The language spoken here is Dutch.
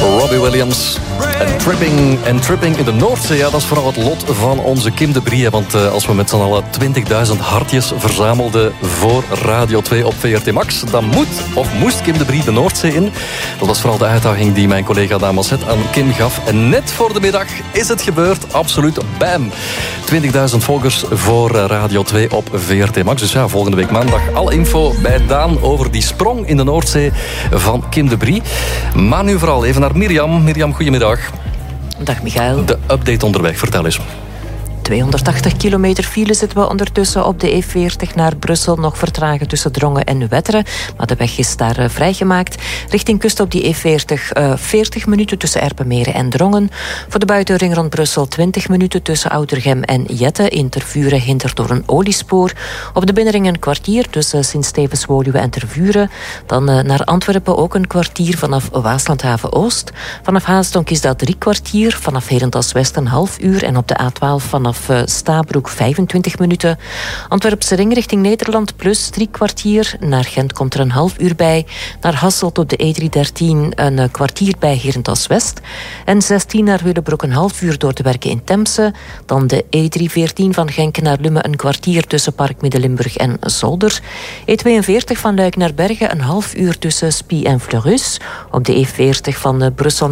Robbie Williams. En tripping in de Noordzee, ja, dat is vooral het lot van onze Kim de Brie. Want als we met z'n allen 20.000 hartjes verzamelden voor Radio 2 op VRT Max, dan moest Kim de Brie de Noordzee in. Dat was vooral de uitdaging die mijn collega Damasset aan Kim gaf. En net voor de middag is het gebeurd. Absoluut, bam. 20.000 volgers voor Radio 2 op VRT Max. Dus ja, volgende week maandag alle info bij Daan over die sprong in de Noordzee van Kim de Brie. Maar nu vooral even naar Mirjam. Mirjam, goedemiddag. Dag Michael. De update onderweg, vertel eens. 280 kilometer file zitten we ondertussen op de E40 naar Brussel. Nog vertragen tussen Drongen en Wetteren. Maar de weg is daar vrijgemaakt. Richting kust op die E40 40 minuten tussen Erpenmeren en Drongen. Voor de buitenring rond Brussel 20 minuten tussen Oudergem en Jette. In Tervuren hinderd door een oliespoor. Op de binnenring een kwartier tussen Sint-Stevens-Woluwe en Tervuren. Dan naar Antwerpen ook een kwartier vanaf Waaslandhaven-Oost. Vanaf Haasdonk is dat 3 kwartier. Vanaf Herentals-West een half uur. En op de A12 vanaf Stabroek 25 minuten. Antwerpse ring richting Nederland plus 3 kwartier. Naar Gent komt er een half uur bij. Naar Hasselt op de E313 een kwartier bij Herentals-West. En 16 naar Willebroek een half uur door te werken in Temse. Dan de E314 van Genk naar Lummen een kwartier tussen Park Midden-Limburg en Zolder. E42 van Luik naar Bergen een half uur tussen Spie en Fleurus. Op de E40 van Brussel